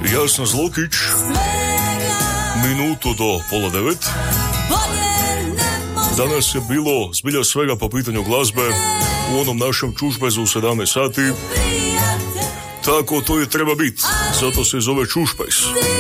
Jasna Zlokić, minutu do 8:30. Danas je bilo zbilja svega po pitanju glazbe u onom našem čušpezu u 17 sati. Tako to je treba biti, zato se zove čušpez.